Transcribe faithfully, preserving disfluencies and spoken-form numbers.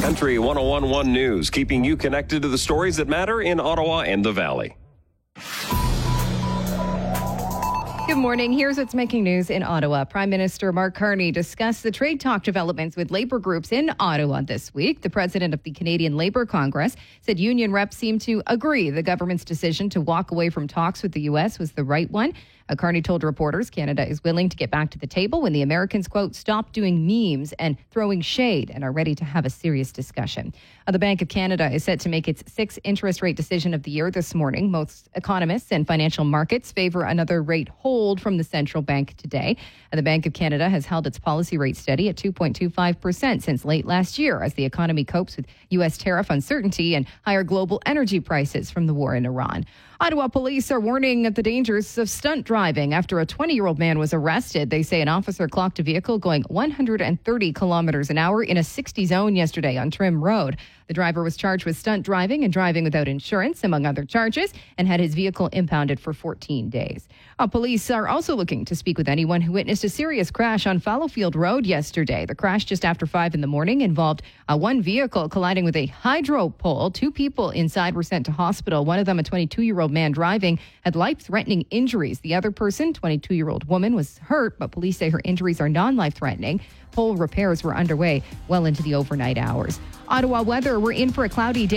Country one oh one point one News, keeping you connected to the stories that matter in Ottawa and the Valley. Good morning. Here's what's making news in Ottawa. Prime Minister Mark Carney discussed the trade talk developments with labour groups in Ottawa this week. The president of the Canadian Labour Congress said union reps seem to agree the government's decision to walk away from talks with the U S was the right one. Uh, Carney told reporters Canada is willing to get back to the table when the Americans, quote, stop doing memes and throwing shade and are ready to have a serious discussion. Uh, the Bank of Canada is set to make its sixth interest rate decision of the year this morning. Most economists and financial markets favor another rate hold from the central bank today. Uh, the Bank of Canada has held its policy rate steady at two point two five percent since late last year as the economy copes with U S tariff uncertainty and higher global energy prices from the war in Iran. Ottawa police are warning of the dangers of stunt driving after a twenty-year-old man was arrested. They say an officer clocked a vehicle going one hundred thirty kilometers an hour in a sixty zone yesterday on Trim Road. The driver was charged with stunt driving and driving without insurance, among other charges, and had his vehicle impounded for fourteen days. Uh, police are also looking to speak with anyone who witnessed a serious crash on Fallowfield Road yesterday. The crash just after five in the morning involved uh, one vehicle colliding with a hydro pole. Two people inside were sent to hospital. One of them, a twenty-two-year-old man driving, had life-threatening injuries. The other person, twenty-two-year-old woman, was hurt, but police say her injuries are non-life-threatening. Pole repairs were underway well into the overnight hours. Ottawa weather, we're in for a cloudy day.